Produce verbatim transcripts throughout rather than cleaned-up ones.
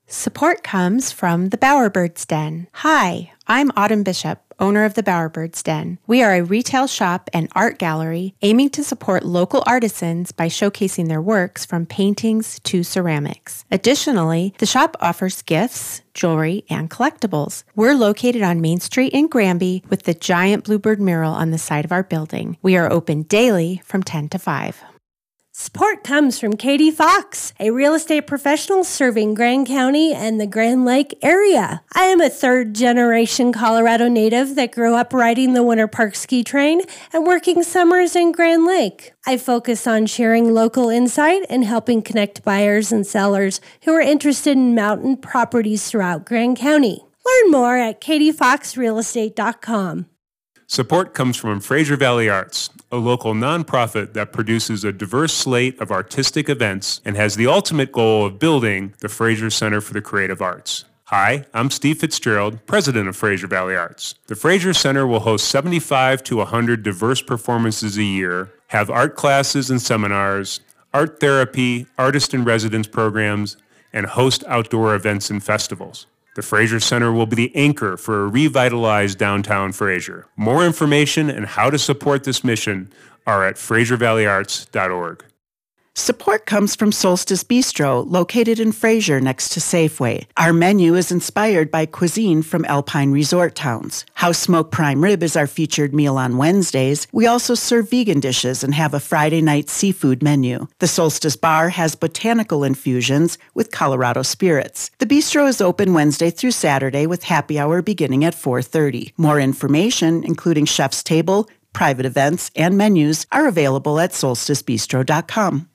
Support comes from the Bowerbirds Den. Hi, I'm Autumn Bishop, owner of the Bowerbirds Den. We are a retail shop and art gallery aiming to support local artisans by showcasing their works from paintings to ceramics. Additionally, the shop offers gifts, jewelry, and collectibles. We're located on Main Street in Granby with the giant bluebird mural on the side of our building. We are open daily from ten to five. Support comes from Katie Fox, a real estate professional serving Grand County and the Grand Lake area. I am a third-generation Colorado native that grew up riding the Winter Park ski train and working summers in Grand Lake. I focus on sharing local insight and helping connect buyers and sellers who are interested in mountain properties throughout Grand County. Learn more at katie fox real estate dot com. Support comes from Fraser Valley Arts, a local nonprofit that produces a diverse slate of artistic events and has the ultimate goal of building the Fraser Center for the Creative Arts. Hi, I'm Steve Fitzgerald, president of Fraser Valley Arts. The Fraser Center will host seventy-five to one hundred diverse performances a year, have art classes and seminars, art therapy, artist-in-residence programs, and host outdoor events and festivals. The Fraser Center will be the anchor for a revitalized downtown Fraser. More information and how to support this mission are at fraser valley arts dot org. Support comes from Solstice Bistro, located in Fraser next to Safeway. Our menu is inspired by cuisine from Alpine resort towns. House Smoked Prime Rib is our featured meal on Wednesdays. We also serve vegan dishes and have a Friday night seafood menu. The Solstice Bar has botanical infusions with Colorado spirits. The bistro is open Wednesday through Saturday with happy hour beginning at four thirty. More information, including chef's table, private events, and menus, are available at solstice bistro dot com.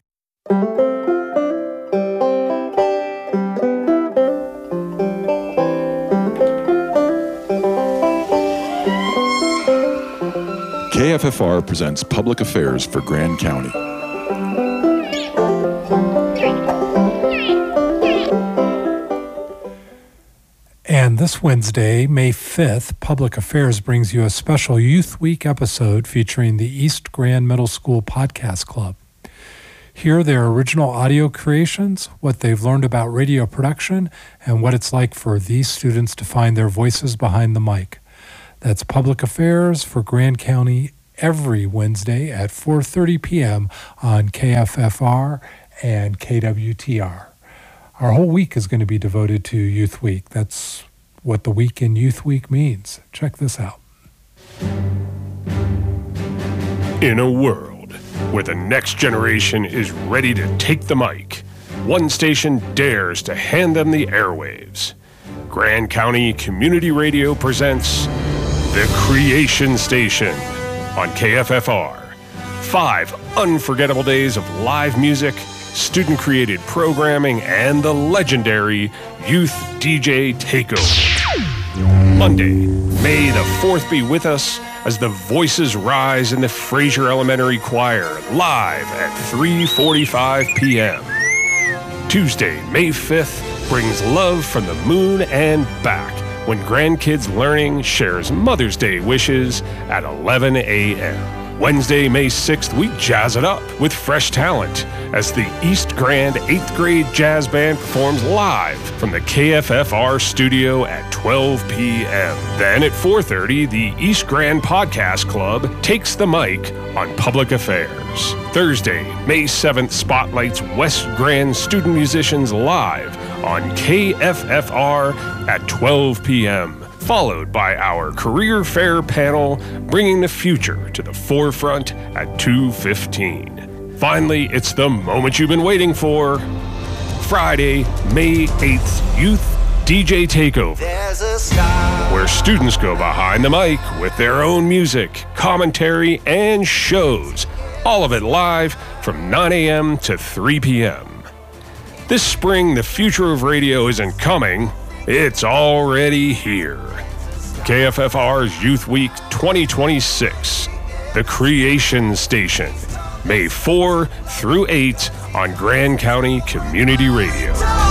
K F F R presents Public Affairs for Grand County. And this Wednesday, May fifth, Public Affairs brings you a special Youth Week episode featuring the East Grand Middle School Podcast Club. Hear their original audio creations, what they've learned about radio production, and what it's like for these students to find their voices behind the mic. That's Public Affairs for Grand County every Wednesday at four thirty p.m. on K F F R and K W T R. Our whole week is going to be devoted to Youth Week. That's what the week in Youth Week means. Check this out. In a world where the next generation is ready to take the mic, one station dares to hand them the airwaves. Grand County Community Radio presents The Creation Station on K F F R. Five unforgettable days of live music, student-created programming, and the legendary Youth D J Takeover. Monday, May the fourth be with us as the voices rise in the Fraser Elementary Choir, live at three forty-five p.m. Tuesday, May fifth, brings love from the moon and back when Grandkids Learning shares Mother's Day wishes at eleven a.m. Wednesday, May sixth, we jazz it up with fresh talent as the East Grand eighth grade Jazz Band performs live from the K F F R studio at twelve p.m. Then at four thirty, the East Grand Podcast Club takes the mic on Public Affairs. Thursday, May seventh, spotlights West Grand student musicians live on K F F R at twelve p.m. followed by our career fair panel bringing the future to the forefront at two fifteen. Finally, it's the moment you've been waiting for. Friday, May eighth, Youth D J Takeover, where students go behind the mic with their own music, commentary, and shows. All of it live from nine a.m. to three p.m. This spring, the future of radio isn't coming, it's already here. K F F R's Youth Week twenty twenty-six, The Creation Station, May fourth through eighth on Grand County Community Radio.